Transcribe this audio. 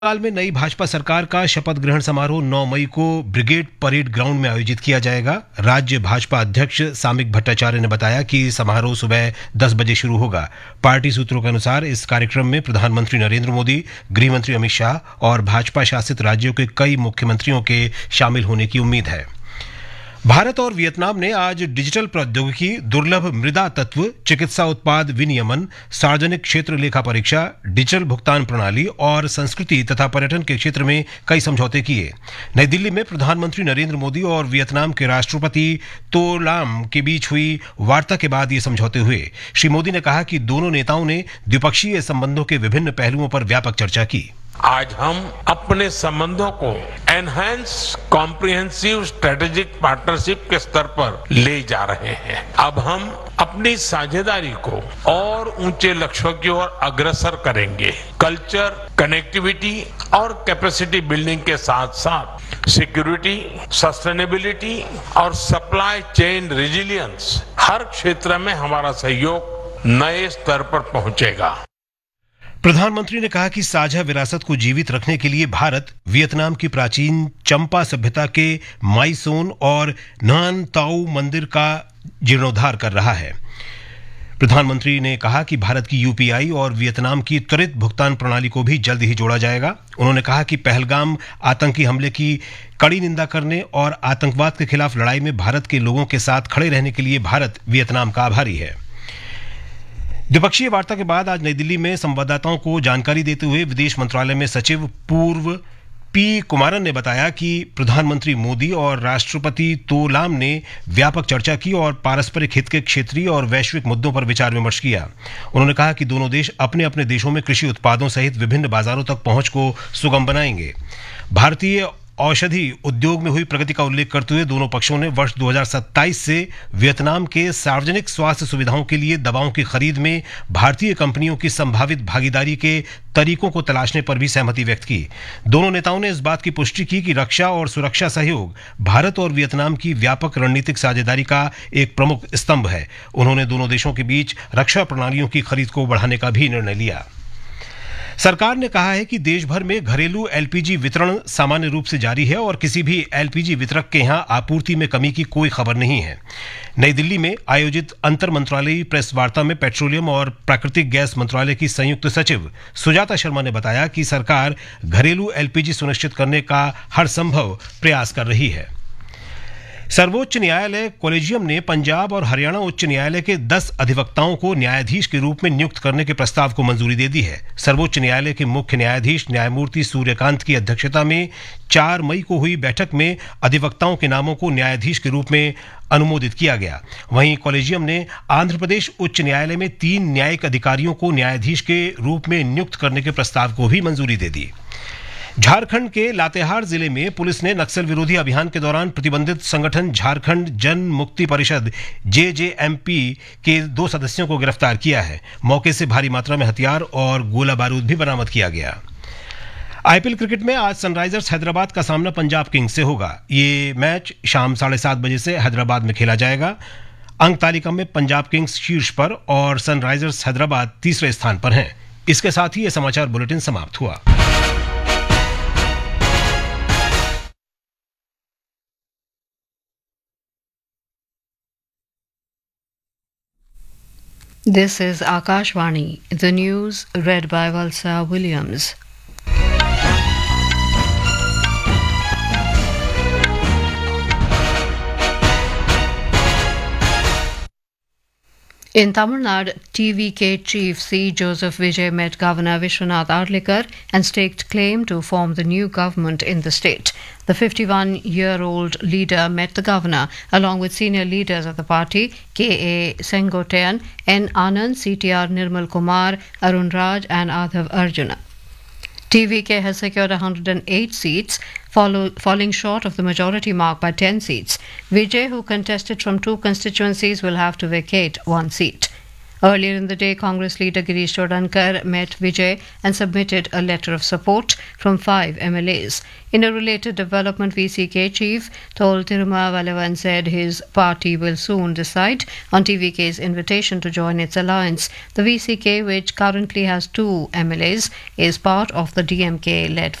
बंगाल में नई भाजपा सरकार का शपथ ग्रहण समारोह 9 मई को ब्रिगेड परेड ग्राउंड में आयोजित किया जाएगा। राज्य भाजपा अध्यक्ष सामिक भट्टाचार्य ने बताया कि समारोह सुबह 10 बजे शुरू होगा। पार्टी सूत्रों के अनुसार इस कार्यक्रम में प्रधानमंत्री नरेंद्र मोदी, गृह मंत्री अमित शाह और भाजपा शासित राज्यों के कई मुख्यमंत्रियों के शामिल होने की उम्मीद है। भारत और वियतनाम ने आज डिजिटल प्रौद्योगिकी, दुर्लभ मृदा तत्व, चिकित्सा उत्पाद विनियमन, सार्वजनिक क्षेत्र लेखा परीक्षा, डिजिटल भुगतान प्रणाली और संस्कृति तथा पर्यटन के क्षेत्र में कई समझौते किए। नई दिल्ली में प्रधानमंत्री नरेंद्र मोदी और वियतनाम के राष्ट्रपति तो लाम के बीच हुई वार्ता के बाद ये समझौते हुए। श्री मोदी ने कहा कि दोनों नेताओं ने द्विपक्षीय संबंधों के विभिन्न पहलुओं पर व्यापक चर्चा की। आज हम अपने संबंधों को एनहांस कॉम्प्रिहेंसिव स्ट्रेटेजिक पार्टनरशिप के स्तर पर ले जा रहे हैं। अब हम अपनी साझेदारी को और ऊंचे लक्ष्यों की ओर अग्रसर करेंगे। कल्चर, कनेक्टिविटी और कैपेसिटी बिल्डिंग के साथ साथ सिक्योरिटी, सस्टेनेबिलिटी और सप्लाई चेन रेजिलियंस, हर क्षेत्र में हमारा सहयोग नए स्तर पर पहुंचेगा। प्रधानमंत्री ने कहा कि साझा विरासत को जीवित रखने के लिए भारत वियतनाम की प्राचीन चंपा सभ्यता के माई सोन और नान ताऊ मंदिर का जीर्णोद्धार कर रहा है। प्रधानमंत्री ने कहा कि भारत की यूपीआई और वियतनाम की त्वरित भुगतान प्रणाली को भी जल्द ही जोड़ा जाएगा। उन्होंने कहा कि पहलगाम आतंकी हमले की कड़ी निंदा करने और आतंकवाद के खिलाफ लड़ाई में भारत के लोगों के साथ खड़े रहने के लिए भारत वियतनाम का आभारी है। द्विपक्षीय वार्ता के बाद आज नई दिल्ली में संवाददाताओं को जानकारी देते हुए विदेश मंत्रालय में सचिव पूर्व पी कुमारन ने बताया कि प्रधानमंत्री मोदी और राष्ट्रपति तो लाम ने व्यापक चर्चा की और पारस्परिक हित के क्षेत्रीय और वैश्विक मुद्दों पर विचार विमर्श किया। उन्होंने कहा कि दोनों देश अपने अपने देशों में कृषि उत्पादों सहित विभिन्न बाजारों तक पहुंच को सुगम बनाएंगे। भारतीय औषधि उद्योग में हुई प्रगति का उल्लेख करते हुए दोनों पक्षों ने वर्ष 2027 से वियतनाम के सार्वजनिक स्वास्थ्य सुविधाओं के लिए दवाओं की खरीद में भारतीय कंपनियों की संभावित भागीदारी के तरीकों को तलाशने पर भी सहमति व्यक्त की। दोनों नेताओं ने इस बात की पुष्टि की कि रक्षा और सुरक्षा सहयोग भारत और वियतनाम की व्यापक रणनीतिक साझेदारी का एक प्रमुख स्तंभ है। उन्होंने दोनों देशों के बीच रक्षा प्रणालियों की खरीद को बढ़ाने का भी निर्णय लिया। सरकार ने कहा है कि देश भर में घरेलू एलपीजी वितरण सामान्य रूप से जारी है और किसी भी एलपीजी वितरक के यहां आपूर्ति में कमी की कोई खबर नहीं है। नई दिल्ली में आयोजित अंतर मंत्रालयी प्रेस वार्ता में पेट्रोलियम और प्राकृतिक गैस मंत्रालय की संयुक्त सचिव सुजाता शर्मा ने बताया कि सरकार घरेलू एलपीजी सुनिश्चित करने का हर संभव प्रयास कर रही है। सर्वोच्च न्यायालय कॉलेजियम ने पंजाब और हरियाणा उच्च न्यायालय के 10 अधिवक्ताओं को न्यायाधीश के रूप में नियुक्त करने के प्रस्ताव को मंजूरी दे दी है। सर्वोच्च न्यायालय के मुख्य न्यायाधीश न्यायमूर्ति सूर्यकांत की अध्यक्षता में 4 मई को हुई बैठक में अधिवक्ताओं के नामों को न्यायाधीश के रूप में अनुमोदित किया गया। वहीं कॉलेजियम ने आंध्र प्रदेश उच्च न्यायालय में 3 न्यायिक अधिकारियों को न्यायाधीश के रूप में नियुक्त करने के प्रस्ताव को भी मंजूरी दे दी। झारखंड के लातेहार जिले में पुलिस ने नक्सल विरोधी अभियान के दौरान प्रतिबंधित संगठन झारखंड जन मुक्ति परिषद जेजेएमपी के 2 सदस्यों को गिरफ्तार किया है। मौके से भारी मात्रा में हथियार और गोला बारूद भी बरामद किया गया। आईपीएल क्रिकेट में आज सनराइजर्स हैदराबाद का सामना पंजाब किंग्स से होगा। ये मैच शाम 7:30 बजे से हैदराबाद में खेला जाएगा। अंक तालिका में पंजाब किंग्स शीर्ष पर और सनराइजर्स हैदराबाद तीसरे स्थान पर हैं। इसके साथ ही यह समाचार बुलेटिन समाप्त हुआ। This is Akashvani, the news read by Valsa Williams. In Tamil Nadu, TVK chief C. Joseph Vijay met Governor Vishwanath Arlikar and staked claim to form the new government in the state. The 51-year-old leader met the governor along with senior leaders of the party, K.A. Sengotian, N. Anand, CTR Nirmal Kumar, Arun Raj and Adhav Arjuna. TVK has secured 108 seats, falling short of the majority mark by 10 seats. Vijay, who contested from 2 constituencies, will have to vacate 1 seat. Earlier in the day, Congress leader Girish Chodankar met Vijay and submitted a letter of support from 5 MLAs. In a related development, VCK chief Thol Tirumavalavan said his party will soon decide on TVK's invitation to join its alliance. The VCK, which currently has 2 MLAs, is part of the DMK-led